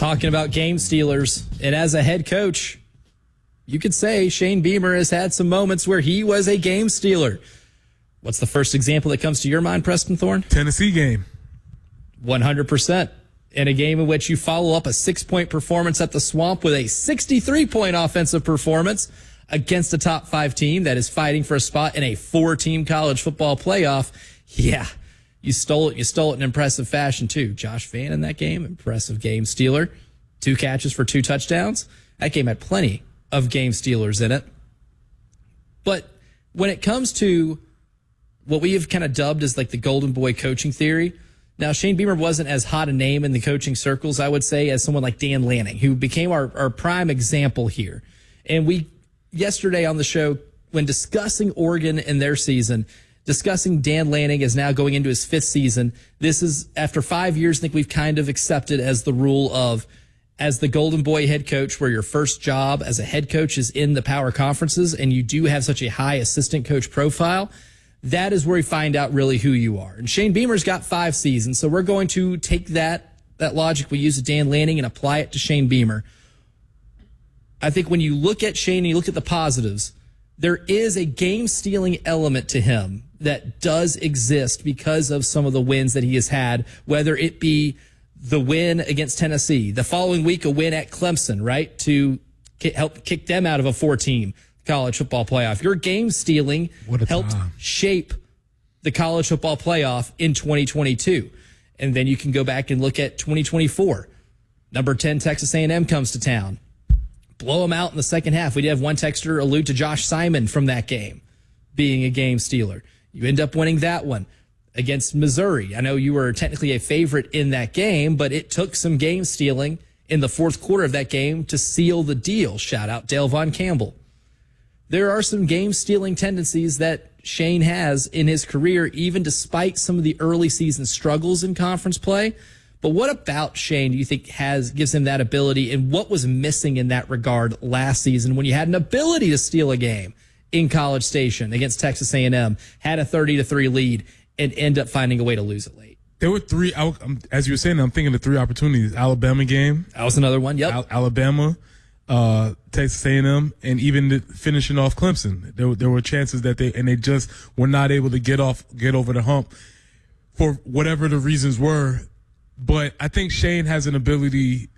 talking about game stealers. And as a head coach, you could say Shane Beamer has had some moments where he was a game stealer. What's the first example that comes to your mind, Preston Thorne? Tennessee game. 100%. In a game in which you follow up a 6-point performance at the Swamp with a 63-point offensive performance against a top 5 team that is fighting for a spot in a 4-team college football playoff. Yeah, you stole it. You stole it in impressive fashion, too. Josh Vann in that game, impressive game stealer. 2 catches for 2 touchdowns. That game had plenty of game stealers in it. But when it comes to what we have kind of dubbed as like the golden boy coaching theory, now Shane Beamer wasn't as hot a name in the coaching circles, I would say, as someone like Dan Lanning, who became our prime example here. And we, yesterday on the show, when discussing Oregon and their season, discussing Dan Lanning is now going into his 5th season. This is, after 5 years, I think we've kind of accepted as the rule of, as the golden boy head coach, where your first job as a head coach is in the power conferences and you do have such a high assistant coach profile, that is where we find out really who you are. And Shane Beamer's got 5 seasons, so we're going to take that logic we use at Dan Lanning and apply it to Shane Beamer. I think when you look at Shane and you look at the positives, there is a game-stealing element to him that does exist because of some of the wins that he has had, whether it be the win against Tennessee, the following week a win at Clemson, right, to help kick them out of a 4-team college football playoff. Your game stealing helped shape the college football playoff in 2022. And then you can go back and look at 2024. Number 10, Texas A&M comes to town. Blow them out in the second half. We did have one texter allude to Josh Simon from that game being a game stealer. You end up winning that one against Missouri. I know you were technically a favorite in that game, but it took some game stealing in the fourth quarter of that game to seal the deal. Shout out Dale Von Campbell. There are some game-stealing tendencies that Shane has in his career, even despite some of the early season struggles in conference play. But what about Shane do you think gives him that ability, and what was missing in that regard last season when you had an ability to steal a game in College Station against Texas A&M, had a 30-3 lead, and end up finding a way to lose it late? There were 3, as you were saying, I'm thinking of 3 opportunities. Alabama game. That was another one, yep. Alabama. Texas A&M, and even finishing off Clemson. There were chances that they just were not able to get over the hump for whatever the reasons were. But I think Shane has an ability